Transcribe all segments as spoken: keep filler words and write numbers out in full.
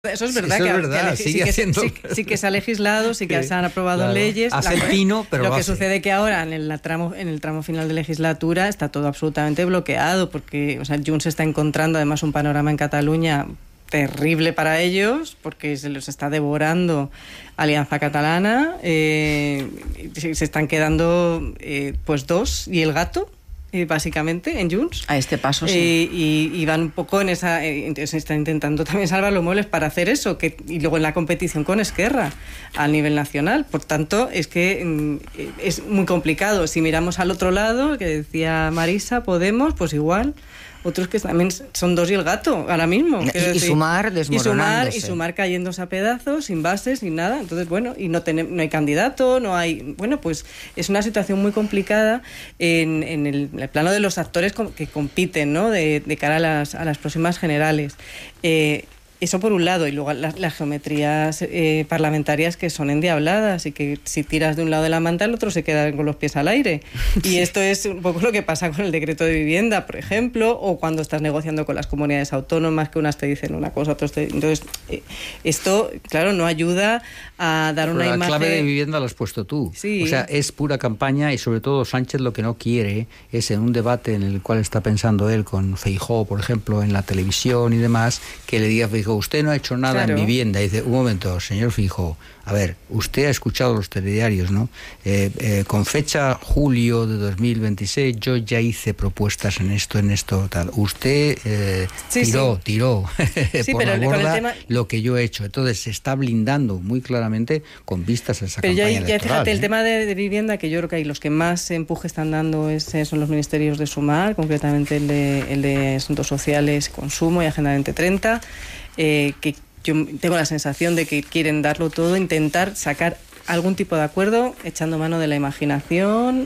Eso es verdad, Eso que, es verdad, que, sigue sí, que, haciendo... sí, sí que se ha legislado, sí que sí, se han aprobado claro. leyes. Hace la, el pino, pero lo lo que hace. sucede que ahora en el tramo en el tramo final de legislatura está todo absolutamente bloqueado, porque, o sea, Junts está encontrando además un panorama en Cataluña terrible para ellos, porque se los está devorando Alianza Catalana, eh, se están quedando eh, pues dos y el gato. Eh, básicamente en Junts a este paso sí. eh, y, y van un poco en esa eh, se está intentando también salvar los muebles para hacer eso que, y luego en la competición con Esquerra a nivel nacional, por tanto es que mm, es muy complicado. Si miramos al otro lado, que decía Marisa, Podemos, pues igual otros que también son dos y el gato ahora mismo. Y, y Sumar desmoronándose. Y sumar, y sumar cayéndose a pedazos, sin bases, sin nada. Entonces, bueno, y no, tenemos, no hay candidato, no hay... Bueno, pues es una situación muy complicada en, en, el, en el plano de los actores que compiten, ¿no? De, de cara a las, a las próximas generales. Eh, Eso por un lado, y luego las, las geometrías eh, parlamentarias que son endiabladas y que si tiras de un lado de la manta el otro se queda con los pies al aire. Y esto es un poco lo que pasa con el decreto de vivienda, por ejemplo, o cuando estás negociando con las comunidades autónomas, que unas te dicen una cosa, otras te... Entonces, eh, esto, claro, no ayuda a dar Pero una la imagen... La clave de vivienda la has puesto tú. Sí. O sea, es pura campaña y sobre todo Sánchez lo que no quiere es en un debate en el cual está pensando él con Feijóo, por ejemplo, en la televisión y demás, que le diga Feijóo, usted no ha hecho nada claro. en vivienda. Y dice, un momento, señor Feijóo, a ver, usted ha escuchado los telediarios, ¿no? Eh, eh, con fecha julio de dos mil veintiséis yo ya hice propuestas en esto, en esto, tal. Usted eh, sí, tiró, sí. tiró sí, por pero la borda tema... lo que yo he hecho. Entonces se está blindando muy claramente con vistas a esa pero campaña ya, ya electoral. Fíjate, ¿eh? el tema de, de vivienda, que yo creo que ahí los que más empuje están dando es, son los ministerios de Sumar, concretamente el de, el de Asuntos Sociales, Consumo y Agenda veinte treinta, eh, que yo tengo la sensación de que quieren darlo todo, intentar sacar algún tipo de acuerdo, echando mano de la imaginación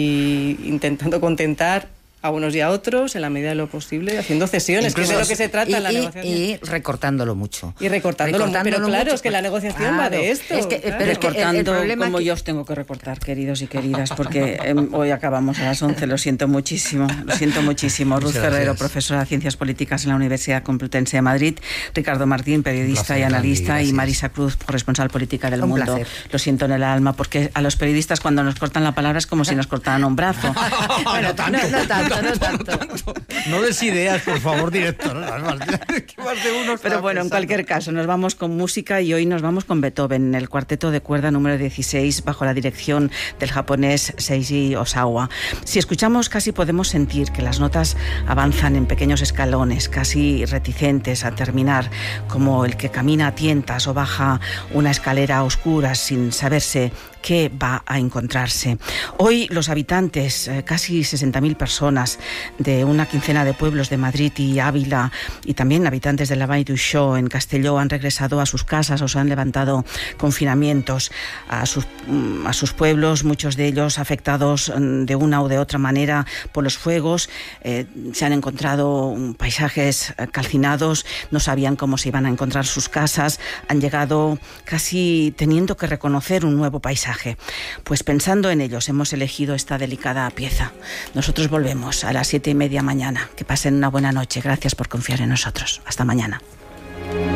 y intentando contentar a unos y a otros en la medida de lo posible, haciendo cesiones, Incluso, que es de lo que se trata y, en la y, negociación. Y recortándolo mucho. Y recortándolo, recortándolo pero claro, mucho, es que la negociación claro, va de esto. Es que, claro. Pero es que recortando el, el problema como que... yo os tengo que recortar, queridos y queridas, porque eh, hoy acabamos a las once, lo siento muchísimo, lo siento muchísimo. Ruth Muchas Ferrero, gracias. profesora de Ciencias Políticas en la Universidad Complutense de Madrid, Ricardo Martín, periodista y analista, Andy, y Marisa Cruz, corresponsal política del Un Mundo. placer. Lo siento en el alma, porque a los periodistas cuando nos cortan la palabra es como si nos cortaran un brazo. Bueno, no, tanto, no, no tanto, no tanto. tanto. No des ideas, por favor, director. Pero bueno, en cualquier caso, nos vamos con música y hoy nos vamos con Beethoven, el cuarteto de cuerda número dieciséis, bajo la dirección del japonés Seiji Osawa. Si escuchamos, casi podemos sentir que las notas avanzan en pequeños escalones, casi reticentes a terminar, como el que camina a tientas o baja una escalera a oscuras sin saberse qué va a encontrarse. Hoy los habitantes, eh, casi sesenta mil personas de una quincena de pueblos de Madrid y Ávila, y también habitantes de la Vall d'Uixó en Castelló, han regresado a sus casas o se han levantado confinamientos a sus, a sus pueblos, muchos de ellos afectados de una o de otra manera por los fuegos. Eh, se han encontrado paisajes calcinados, no sabían cómo se iban a encontrar sus casas, han llegado casi teniendo que reconocer un nuevo paisaje. Pues pensando en ellos hemos elegido esta delicada pieza. Nosotros volvemos a las siete y media mañana. Que pasen una buena noche. Gracias por confiar en nosotros. Hasta mañana.